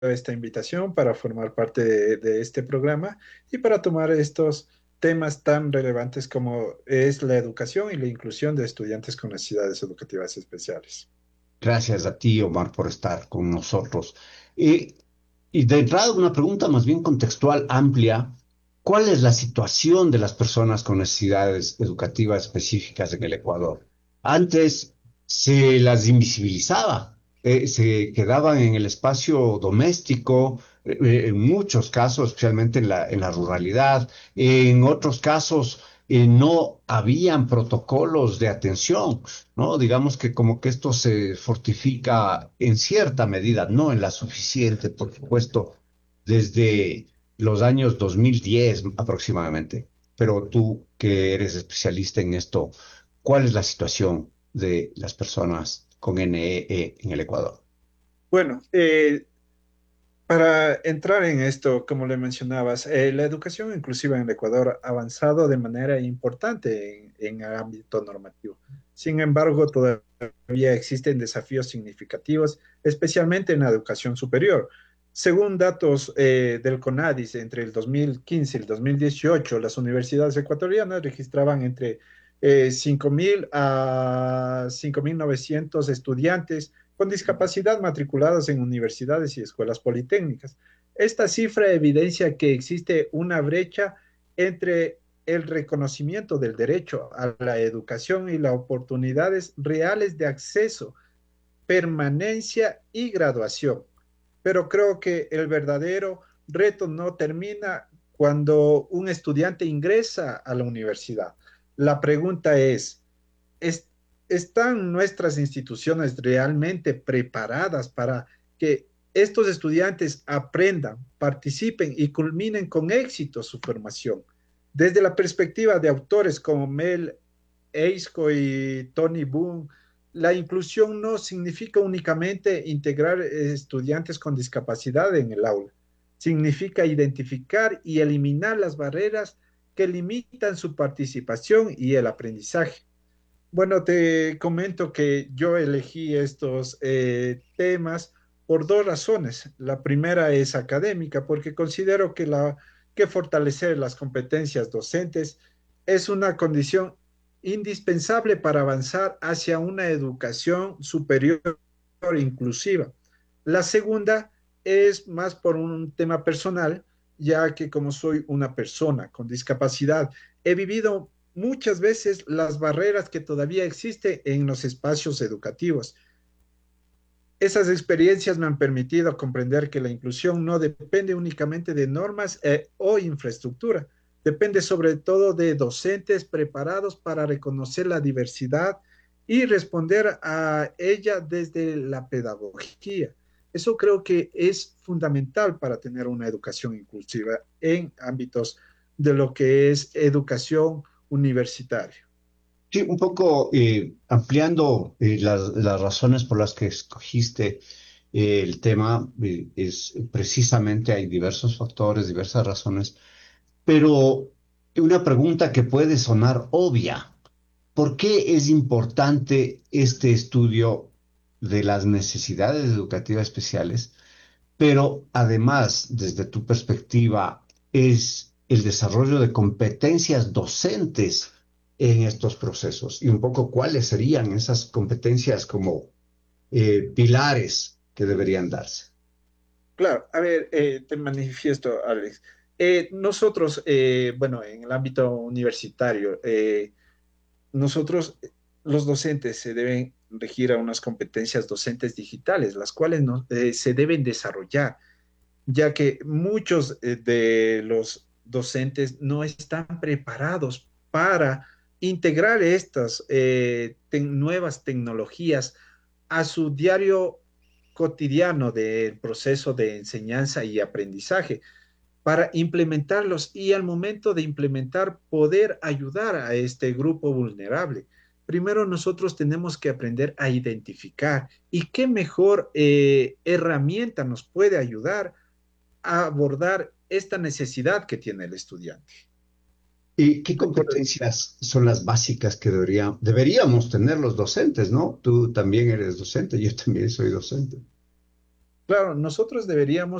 esta invitación para formar parte de este programa y para tomar estos temas tan relevantes como es la educación y la inclusión de estudiantes con necesidades educativas especiales. Gracias a ti, Omar, por estar con nosotros. Y, y de entrada, una pregunta más bien contextual, amplia. ¿Cuál es la situación de las personas con necesidades educativas específicas en el Ecuador? Antes se las invisibilizaba, se quedaban en el espacio doméstico, en muchos casos, especialmente en la ruralidad. En otros casos, no habían protocolos de atención, ¿no? Digamos que como que esto se fortifica en cierta medida, no en la suficiente, por supuesto, desde los años 2010 aproximadamente. Pero tú, que eres especialista en esto, ¿cuál es la situación de las personas con NEE en el Ecuador? Bueno, para entrar en esto, como le mencionabas, la educación inclusiva en el Ecuador ha avanzado de manera importante en el ámbito normativo. Sin embargo, todavía existen desafíos significativos, especialmente en la educación superior. Según datos del CONADIS, entre el 2015 y el 2018, las universidades ecuatorianas registraban entre 5.000 a 5.900 estudiantes con discapacidad matriculados en universidades y escuelas politécnicas. Esta cifra evidencia que existe una brecha entre el reconocimiento del derecho a la educación y las oportunidades reales de acceso, permanencia y graduación. Pero creo que el verdadero reto no termina cuando un estudiante ingresa a la universidad. La pregunta es, ¿están nuestras instituciones realmente preparadas para que estos estudiantes aprendan, participen y culminen con éxito su formación? Desde la perspectiva de autores como Mel Eisko y Tony Boone, la inclusión no significa únicamente integrar estudiantes con discapacidad en el aula, significa identificar y eliminar las barreras que limitan su participación y el aprendizaje. Bueno, te comento que yo elegí estos temas por dos razones. La primera es académica, porque considero que fortalecer las competencias docentes es una condición indispensable para avanzar hacia una educación superior inclusiva. La segunda es más por un tema personal, ya que como soy una persona con discapacidad, he vivido muchas veces las barreras que todavía existen en los espacios educativos. Esas experiencias me han permitido comprender que la inclusión no depende únicamente de normas o infraestructura, depende sobre todo de docentes preparados para reconocer la diversidad y responder a ella desde la pedagogía. Eso creo que es fundamental para tener una educación inclusiva en ámbitos de lo que es educación universitaria. Sí, un poco ampliando las razones por las que escogiste el tema, es precisamente hay diversos factores, diversas razones, pero una pregunta que puede sonar obvia: ¿por qué es importante este estudio de las necesidades educativas especiales? Pero además, desde tu perspectiva, es el desarrollo de competencias docentes en estos procesos y un poco cuáles serían esas competencias como pilares que deberían darse. Claro, a ver, te manifiesto, Alex. Nosotros, bueno, en el ámbito universitario, nosotros, los docentes, se deben regir a unas competencias docentes digitales, las cuales se deben desarrollar, ya que muchos de los docentes no están preparados para integrar estas nuevas tecnologías a su diario cotidiano del proceso de enseñanza y aprendizaje para implementarlos y al momento de implementar poder ayudar a este grupo vulnerable. Primero nosotros tenemos que aprender a identificar y qué mejor herramienta nos puede ayudar a abordar esta necesidad que tiene el estudiante. ¿Y qué ¿De acuerdo? competencias son las básicas que deberíamos tener los docentes, ¿no? Tú también eres docente, yo también soy docente. Claro, nosotros deberíamos